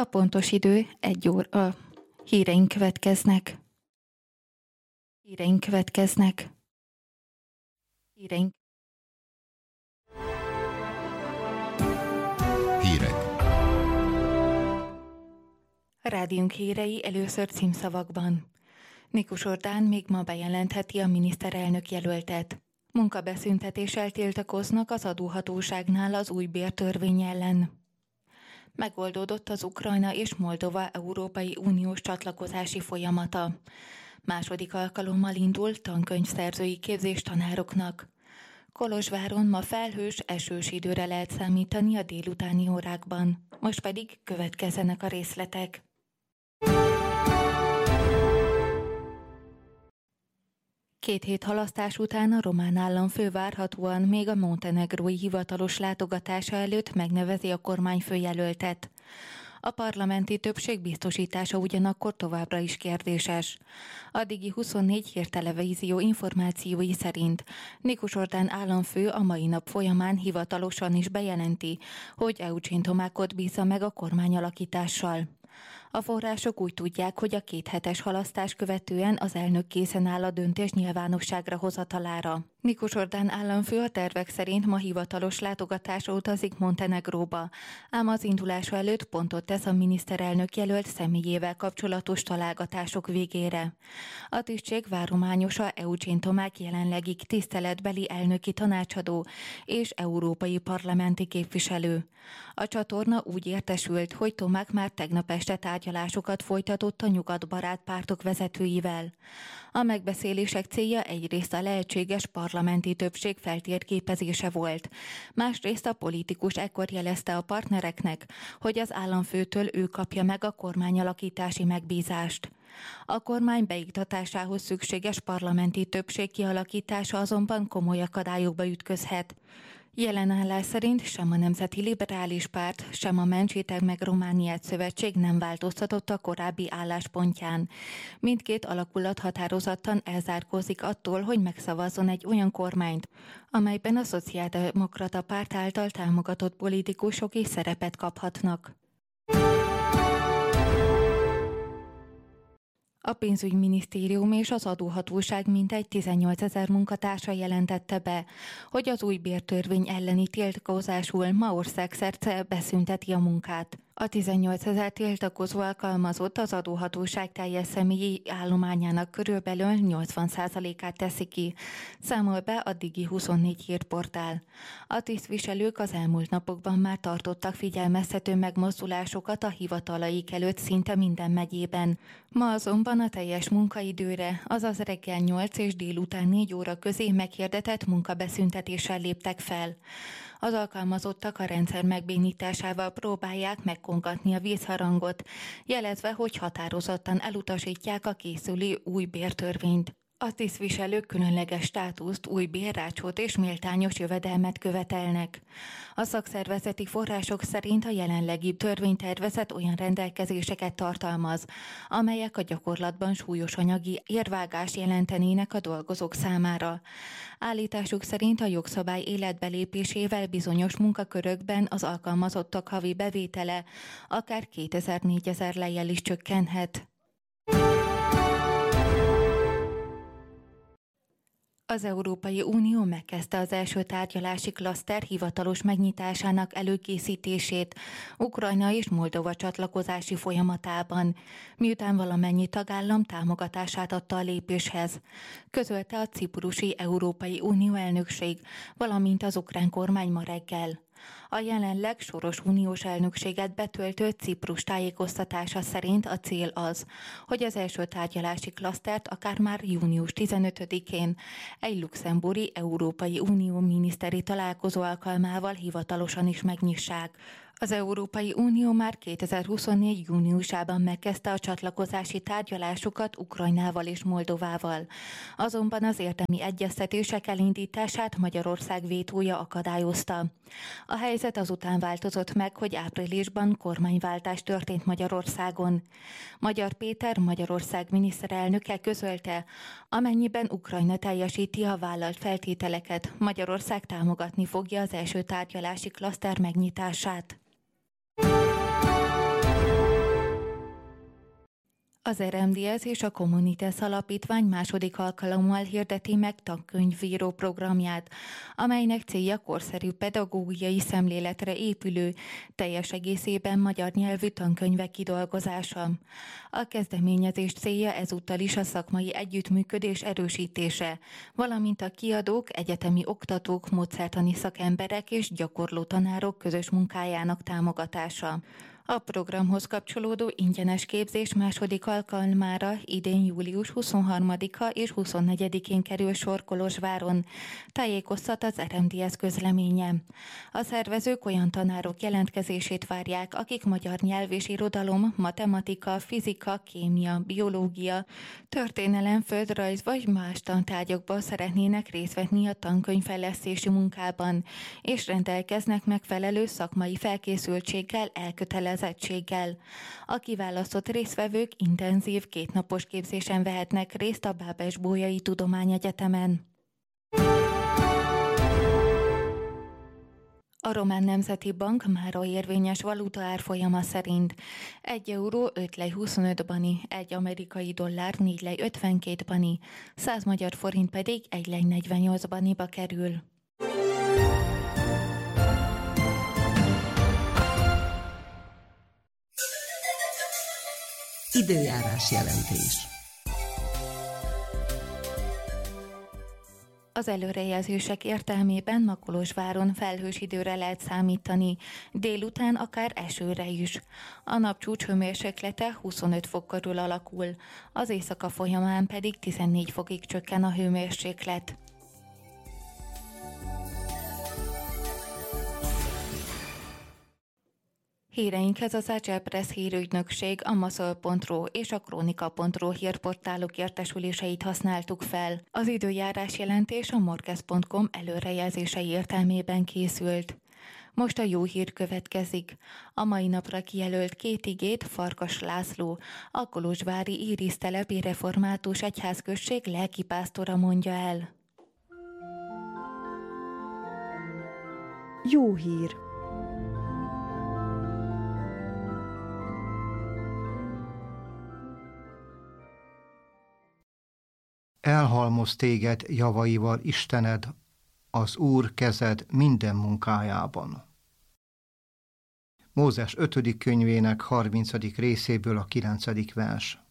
A pontos idő 1 óra. Híreink következnek. Hírek. Rádiónk hírei először címszavakban. Nikus Orbán még ma bejelentheti a miniszterelnök jelöltet. Munkabeszüntetéssel tiltakoznak az adóhatóságnál az új bértörvény ellen. Megoldódott az Ukrajna és Moldova Európai Uniós csatlakozási folyamata. Második alkalommal indul tankönyvszerzői képzés tanároknak. Kolozsváron ma felhős, esős időre lehet számítani a délutáni órákban. Most pedig következzenek a részletek. Két hét halasztás után a román államfő várhatóan még a montenegrói hivatalos látogatása előtt megnevezi a kormányfőjelöltet. A parlamenti többség biztosítása ugyanakkor továbbra is kérdéses. Addigi 24 hírtelevízió információi szerint Nikus Orbán államfő a mai nap folyamán hivatalosan is bejelenti, hogy Eugen Tomákot bízza meg a kormányalakítással. A források úgy tudják, hogy a 2 hetes halasztás követően az elnök készen áll a döntés nyilvánosságra hozatalára. Nikus Orbán államfő a tervek szerint ma hivatalos látogatásra utazik Montenegróba, ám az indulása előtt pontot tesz a miniszterelnök jelölt személyével kapcsolatos találgatások végére. A tisztség várományosa Eugen Tomák jelenlegi tiszteletbeli elnöki tanácsadó és európai parlamenti képviselő. A csatorna úgy értesült, hogy Tomák már tegnap este tárgyalásokat folytatott a nyugatbarát pártok vezetőivel. A megbeszélések célja egyrészt a lehetséges parlamenti többség feltérképezése volt. Másrészt a politikus ekkor jelezte a partnereknek, hogy az államfőtől ő kapja meg a kormányalakítási megbízást. A kormány beiktatásához szükséges parlamenti többség kialakítása azonban komoly akadályokba ütközhet. Jelen állás szerint sem a Nemzeti Liberális Párt, sem a Mentsétek meg Romániát szövetség nem változtatott a korábbi álláspontján. Mindkét alakulat határozottan elzárkózik attól, hogy megszavazzon egy olyan kormányt, amelyben a Szociáldemokrata Párt által támogatott politikusok is szerepet kaphatnak. A pénzügyminisztérium és az adóhatóság mintegy 18 000 munkatársa jelentette be, hogy az új bértörvény elleni tiltakozásul ma országszerte beszünteti a munkát. A 18 000 tiltakozó alkalmazott az adóhatóság teljes személyi állományának körülbelül 80%-át teszi ki, számol be a Digi 24 hírportál. A tisztviselők az elmúlt napokban már tartottak figyelmeztető megmozdulásokat a hivatalaik előtt szinte minden megyében. Ma azonban a teljes munkaidőre, azaz reggel 8 és délután 4 óra közé meghirdetett munkabeszüntetéssel léptek fel. Az alkalmazottak a rendszer megbénításával próbálják megkongatni a vízharangot, jelezve, hogy határozottan elutasítják a készülő új bértörvényt. A tisztviselők különleges státuszt, új bérrácsot és méltányos jövedelmet követelnek. A szakszervezeti források szerint a jelenlegi törvénytervezet olyan rendelkezéseket tartalmaz, amelyek a gyakorlatban súlyos anyagi érvágást jelentenének a dolgozók számára. Állításuk szerint a jogszabály életbelépésével bizonyos munkakörökben az alkalmazottak havi bevétele akár 2000-4000 lejjel is csökkenhet. Az Európai Unió megkezdte az első tárgyalási klaszter hivatalos megnyitásának előkészítését Ukrajna és Moldova csatlakozási folyamatában, miután valamennyi tagállam támogatását adta a lépéshez, közölte a ciprusi Európai Unió elnökség, valamint az ukrán kormány ma reggel. A jelenleg soros uniós elnökséget betöltő Ciprus tájékoztatása szerint a cél az, hogy az első tárgyalási klasztert akár már június 15-én egy luxemburgi Európai Unió miniszteri találkozó alkalmával hivatalosan is megnyissák. Az Európai Unió már 2024. júniusában megkezdte a csatlakozási tárgyalásokat Ukrajnával és Moldovával. Azonban az érdemi egyeztetések elindítását Magyarország vétója akadályozta. A helyzet azután változott meg, hogy áprilisban kormányváltás történt Magyarországon. Magyar Péter, Magyarország miniszterelnöke közölte, amennyiben Ukrajna teljesíti a vállalt feltételeket, Magyarország támogatni fogja az első tárgyalási klaszter megnyitását. Az RMDSZ és a Communitas Alapítvány második alkalommal hirdeti meg tankönyvíró programját, amelynek célja korszerű pedagógiai szemléletre épülő, teljes egészében magyar nyelvű tankönyvek kidolgozása. A kezdeményezés célja ezúttal is a szakmai együttműködés erősítése, valamint a kiadók, egyetemi oktatók, módszertani szakemberek és gyakorló tanárok közös munkájának támogatása. A programhoz kapcsolódó ingyenes képzés második alkalmára idén július 23-a és 24-én kerül sor Kolozsváron, tájékoztat az RMDSZ közleménye. A szervezők olyan tanárok jelentkezését várják, akik magyar nyelv és irodalom, matematika, fizika, kémia, biológia, történelem, földrajz vagy más tantárgyakban szeretnének részt venni a tankönyvfejlesztési munkában, és rendelkeznek megfelelő szakmai felkészültséggel, elkötelezettséggel. A kiválasztott résztvevők intenzív kétnapos képzésen vehetnek részt a Bábes-Bolyai Tudományegyetemen. A Román Nemzeti Bank mára érvényes valutaárfolyama szerint 1 euró 5 lej 25 bani, 1 amerikai dollár 4 lej 52 bani, 100 magyar forint pedig 1 lej 48 baniba kerül. Időjárás jelentés. Az előrejelzések értelmében ma Kolozsváron felhős időre lehet számítani, délután akár esőre is. A napcsúcs hőmérséklete 25 fok körül alakul, az éjszaka folyamán pedig 14 fokig csökken a hőmérséklet. Híreinkhez az Agile Press hírügynökség, a Maszol.ro és a Kronika.ro hírportálok értesüléseit használtuk fel. Az időjárás jelentés a Morkez.com előrejelzései értelmében készült. Most a jó hír következik. A mai napra kijelölt 2 igét Farkas László, a kolozsvári Írisztelepi Református Egyházközség lelkipásztora mondja el. Jó hír. Elhalmoz téged javaival Istened, az Úr kezed minden munkájában. Mózes 5. könyvének 30. részéből a 9. vers.